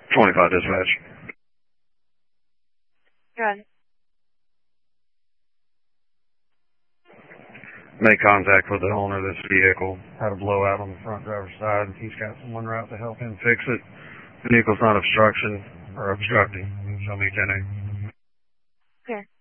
25 dispatch. Good. Made contact with the owner of this vehicle. Had a blowout on the front driver's side. He's got someone route to help him fix it. Vehicle's not obstructing. Show me 10A. Okay.